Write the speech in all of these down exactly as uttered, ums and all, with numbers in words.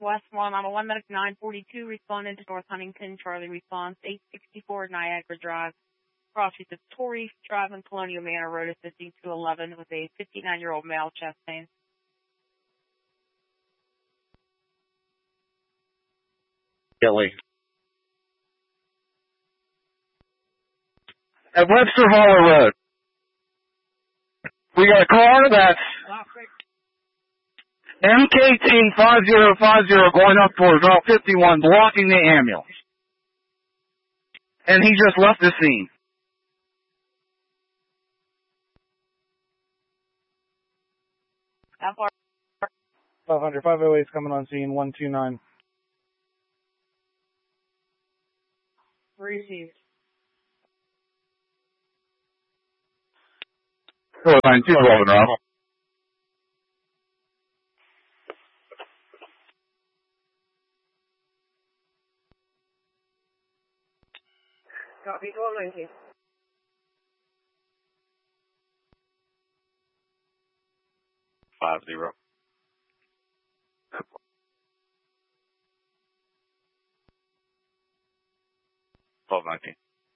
West one, I'm a one medic nine forty-two, responding to North Huntington. Charlie response, eight sixty-four Niagara Drive. Crossing to Torrey Drive in Colonial Manor, Road assisting two eleven with a fifty-nine-year-old male chest pain. Kelly. At Webster Hollow Road. We got a car that's M K T five zero five zero going up towards Route fifty-one, blocking the ambulance. And he just left the scene. How far? five hundred, five oh eight is coming on scene, one two nine. Received. four nine two twelve, Rob. Copy, twelve nineteen. Five zero. Twelve nineteen.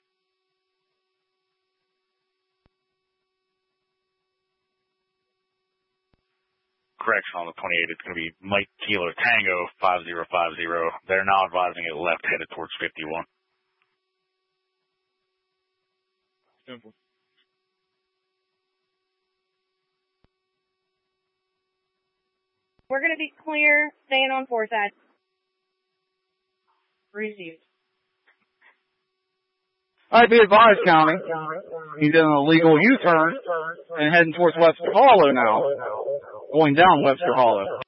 Correction on the twenty-eight. It's going to be Mike Kilo Tango five zero five zero. They're now advising it left, headed towards fifty-one. Simple. We're going to be clear, staying on four side. Received. I'd be advised, County. He's in an illegal U-turn and heading towards Webster Hollow now. Going down Webster Hollow.